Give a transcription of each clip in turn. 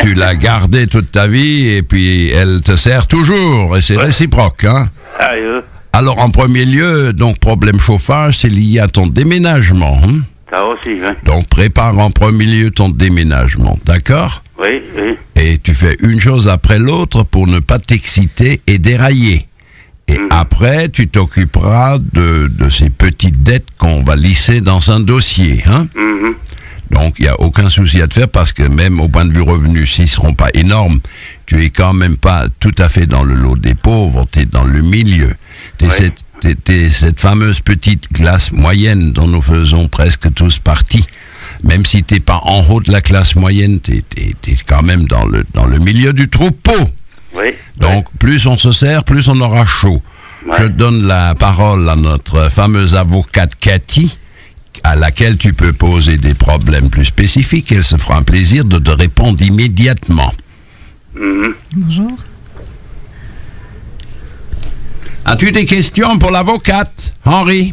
tu l'as gardée toute ta vie et puis elle te sert toujours et c'est réciproque, hein. Alors en premier lieu, donc problème chauffage, c'est lié à ton déménagement. Hein? Ça aussi, oui. Donc prépare en premier lieu ton déménagement, d'accord? Oui. Et tu fais une chose après l'autre pour ne pas t'exciter et dérailler. Et après, tu t'occuperas de ces petites dettes qu'on va lisser dans un dossier. Hein? Donc, il n'y a aucun souci à te faire parce que même au point de vue revenu, s'ils ne seront pas énormes, tu es quand même pas tout à fait dans le lot des pauvres, tu es dans le milieu. T'es cette fameuse petite classe moyenne dont nous faisons presque tous partie. Même si tu n'es pas en haut de la classe moyenne, tu es quand même dans le milieu du troupeau. Oui. Donc, plus on se sert, plus on aura chaud. Ouais. Je donne la parole à notre fameuse avocate Cathy, à laquelle tu peux poser des problèmes plus spécifiques. Elle se fera un plaisir de te répondre immédiatement. Bonjour. As-tu des questions pour l'avocate, Henri?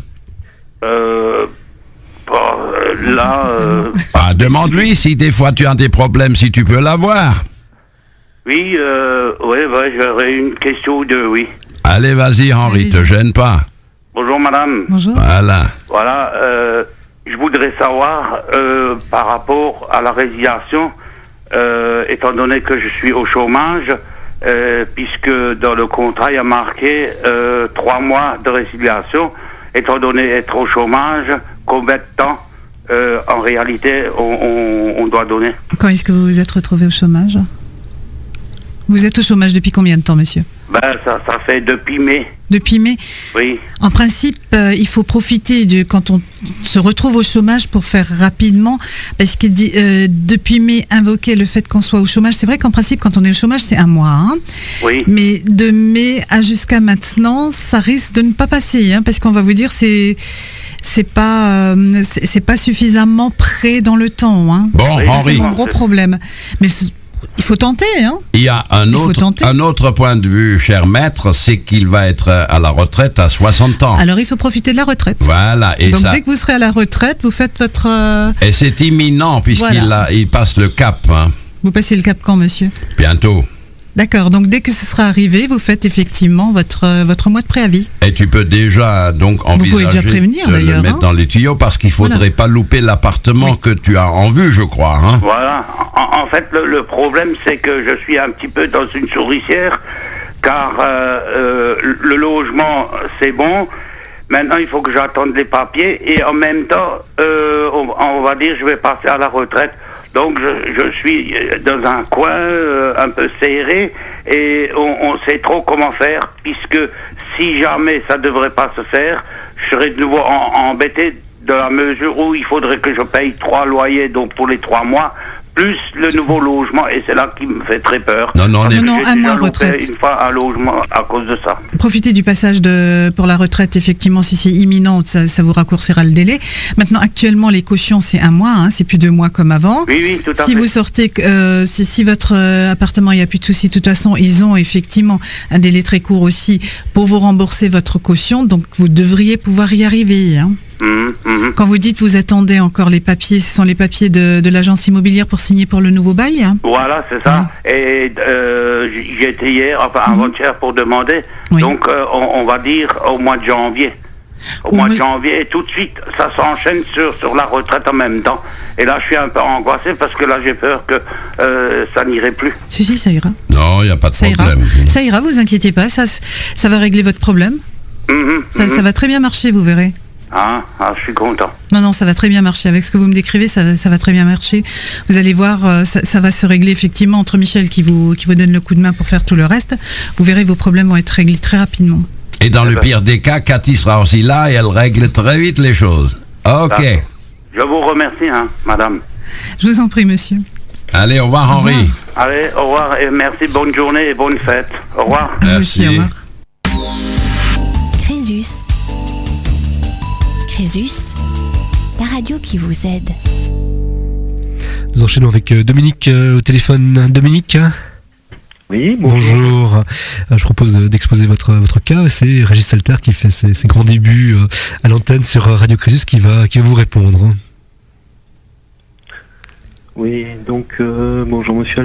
Demande-lui si des fois tu as des problèmes, si tu peux l'avoir. Oui, j'aurais une question ou deux, oui. Allez, vas-y, Henri, te gêne pas. Bonjour, madame. Bonjour. Voilà. Voilà, je voudrais savoir, par rapport à la résiliation, étant donné que je suis au chômage, puisque dans le contrat, il y a marqué 3 mois de résiliation, étant donné être au chômage, combien de temps, en réalité, on doit donner? Quand est-ce que vous vous êtes retrouvé au chômage? Vous êtes au chômage depuis combien de temps, monsieur? Ça fait depuis mai. Depuis mai? Oui. En principe, il faut profiter quand on se retrouve au chômage pour faire rapidement, parce que depuis mai, invoquer le fait qu'on soit au chômage, c'est vrai qu'en principe, quand on est au chômage, c'est 1 mois. Hein, oui. Mais de mai à jusqu'à maintenant, ça risque de ne pas passer, hein, parce qu'on va vous dire c'est pas suffisamment près dans le temps. Hein. Bon, oui, Henri. C'est un gros problème. Mais il faut tenter, hein. Il y a un autre point de vue, cher maître, c'est qu'il va être à la retraite à 60 ans. Alors, il faut profiter de la retraite. Voilà. Et donc, dès que vous serez à la retraite, vous faites votre... Et c'est imminent, puisqu'il il passe le cap. Hein. Vous passez le cap quand, monsieur? Bientôt. D'accord, donc dès que ce sera arrivé, vous faites effectivement votre mois de préavis. Et tu peux déjà donc envisager vous pouvez déjà prévenir, de d'ailleurs, le mettre dans les tuyaux parce qu'il ne faudrait pas louper l'appartement que tu as en vue, je crois. Hein. Voilà. En fait, le problème, c'est que je suis un petit peu dans une souricière, car le logement, c'est bon. Maintenant, il faut que j'attende les papiers et en même temps, on va dire, je vais passer à la retraite. Donc je suis dans un coin un peu serré et on sait trop comment faire, puisque si jamais ça ne devrait pas se faire, je serai de nouveau embêté dans la mesure où il faudrait que je paye 3 loyers donc pour les 3 mois, plus le nouveau logement, et c'est là qui me fait très peur. Non, 1 mois retraite. Une fois un logement à cause de ça. Profitez du passage pour la retraite, effectivement, si c'est imminent, ça vous raccourcira le délai. Maintenant, actuellement, les cautions, c'est 1 mois, hein, c'est plus 2 mois comme avant. Oui, tout à fait. Si vous sortez, si votre appartement, il n'y a plus de soucis, de toute façon, ils ont effectivement un délai très court aussi pour vous rembourser votre caution, donc vous devriez pouvoir y arriver. Hein. Quand vous dites vous attendez encore les papiers, ce sont les papiers de l'agence immobilière pour signer pour le nouveau bail, hein? Voilà, c'est ça. Et j'ai été hier, avant-hier, pour demander. Oui. Donc, on va dire au mois de janvier. Au mois de janvier, et tout de suite, ça s'enchaîne sur la retraite en même temps. Et là, je suis un peu angoissé parce que là, j'ai peur que ça n'irait plus. Si, ça ira. Non, il n'y a pas de problème. Ça ira, vous inquiétez pas, ça va régler votre problème. Ça va très bien marcher, vous verrez. Je suis content. Non, ça va très bien marcher. Avec ce que vous me décrivez, ça va très bien marcher. Vous allez voir, ça va se régler effectivement entre Michel qui vous donne le coup de main pour faire tout le reste. Vous verrez, vos problèmes vont être réglés très rapidement. Et dans le pire des cas, Cathy sera aussi là et elle règle très vite les choses. Ok. Je vous remercie, madame. Je vous en prie, monsieur. Allez, au revoir, Henri. Allez, au revoir et merci, bonne journée et bonne fête. Au revoir. Merci. Au revoir. Crésus, la radio qui vous aide. Nous enchaînons avec Dominique au téléphone. Dominique? Oui, bonjour. Je propose d'exposer votre cas. C'est Régis Salter qui fait ses grands débuts à l'antenne sur Radio Crésus qui va vous répondre. Oui, donc bonjour monsieur.